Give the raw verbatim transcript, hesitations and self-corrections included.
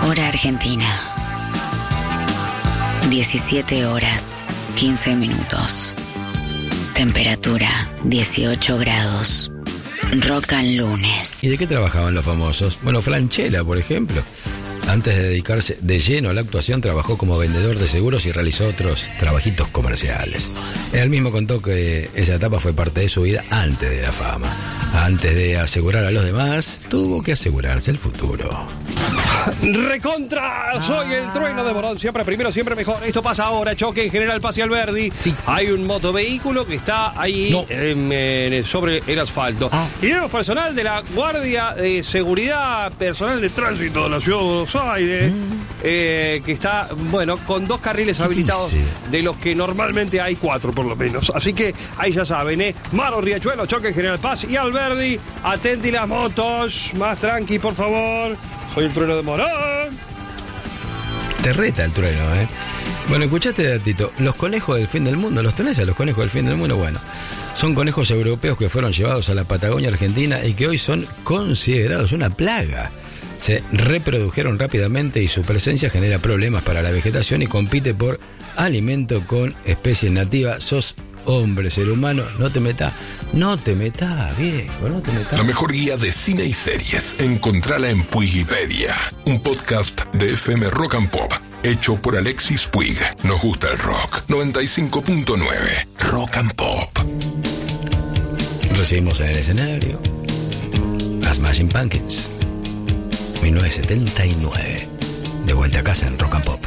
Hora Argentina. diecisiete horas, quince minutos. Temperatura, dieciocho grados. Rock and lunes. ¿Y de qué trabajaban los famosos? Bueno, Franchella, por ejemplo. Antes de dedicarse de lleno a la actuación, trabajó como vendedor de seguros y realizó otros trabajitos comerciales. Él mismo contó que esa etapa fue parte de su vida antes de la fama. Antes de asegurar a los demás, tuvo que asegurarse el futuro. Recontra, soy el trueno de Morón, siempre primero, siempre mejor. Esto pasa ahora, choque en General Paz y Alberdi. Sí. Hay un motovehículo que está ahí No. en, en, sobre el asfalto. Ah. Y tenemos personal de la Guardia de Seguridad Personal de Tránsito de la Ciudad de Buenos Aires, mm. eh, que está, bueno, con dos carriles habilitados, dice? de los que normalmente hay cuatro por lo menos. Así que ahí ya saben, ¿eh? Maro Riachuelo, choque en General Paz y Alberdi. Atenti las motos, más tranqui, por favor. Soy el trueno de Morón. Te reta el trueno, ¿eh? Bueno, escuchaste, datito. Los conejos del fin del mundo, ¿los tenés a los conejos del fin del mundo? Bueno, son conejos europeos que fueron llevados a la Patagonia Argentina y que hoy son considerados una plaga. Se reprodujeron rápidamente y su presencia genera problemas para la vegetación y compite por alimento con especies nativas. Sos hombre, ser humano, no te metas, no te metas, viejo, no te metas. La mejor guía de cine y series, encontrala en Puigipedia, un podcast de F M Rock and Pop, hecho por Alexis Puig. Nos gusta el rock. noventa y cinco punto nueve Rock and Pop. Recibimos en el escenario a Smashing Pumpkins, mil novecientos setenta y nueve. De vuelta a casa en Rock and Pop.